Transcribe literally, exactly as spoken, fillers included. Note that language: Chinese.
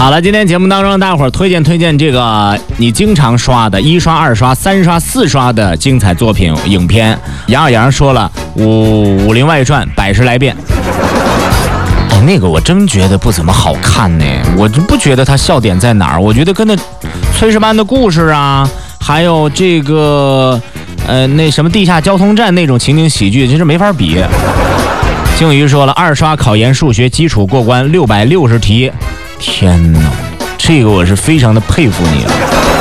好了，今天节目当中，大伙儿推荐推荐这个你经常刷的一刷、二刷、三刷、四刷的精彩作品影片。杨小杨说了《武武林外传》百十来遍。哎，那个我真觉得不怎么好看呢，我就不觉得它笑点在哪儿。我觉得跟那炊事班的故事啊，还有这个呃那什么地下交通站那种情景喜剧，其实没法比。鲸鱼说了，二刷考研数学基础过关六百六十题。天哪，这个我是非常的佩服你了。